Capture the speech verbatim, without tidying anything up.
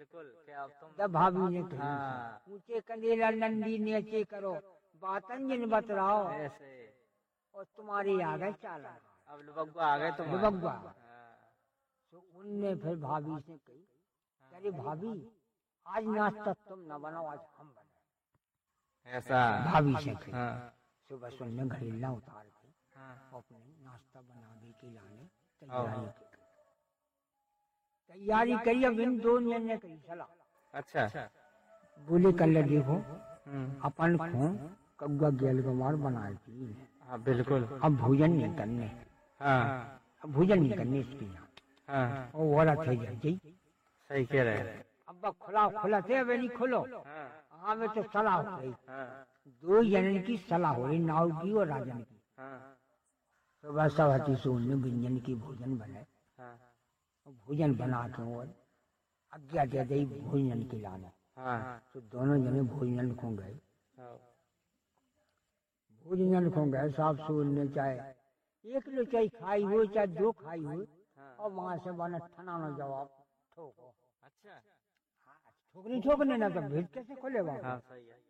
बिल्कुल। क्या अब तुम जब भाभी ने कही हाँ। ऊंचे कंदेला नंदी नीचे करो बातन जिन बतलाओ ऐसे और तुम्हारी आ गए चाला अब लुबग्गा आ गए तुम लुबग्गा। तो उनने फिर भाभी से कही अरे भाभी आज नाश्ता तुम न बनाओ आज हम बनाए ऐसा भाभी से कही। हाँ। सुबह सुनने घड़ीला उतार के हाँ। अपने नाश्ता बनाने के लाने हाँ। तैयारी की तैयारी करी। अब इन दो ने कही सलाह अच्छा बोले कल देखो हम्म। अपन को कौआ गेल गमार बनाए थी। हाँ बिल्कुल। अब भोजन नहीं करने हाँ अब भोजन नहीं करने इसके यहाँ हाँ वो वाला थे जी सही कह रहे हैं। अब खुला खुला थे अब नहीं खोलो हाँ हाँ में तो सलाह हो रही हाँ दो जनन की सलाह हो रही नाव की और राजन की। हाँ सुबह सवाती सोन ने व्यंजन की भोजन बनाए हाँ भोजन बना के और आज्ञा दे दी भोजन के लाने। हाँ तो दोनों जने भोजन खो गए हाँ। भोजन खो गए साफ सूर ने चाहे एक किलो चाय खाई हो चाहे दो खाई हो और वहां से बना ठनाना जवाब ठोको। अच्छा ठोकनी ठोकने ना तो भेद कैसे खोले वहां हाँ सही है।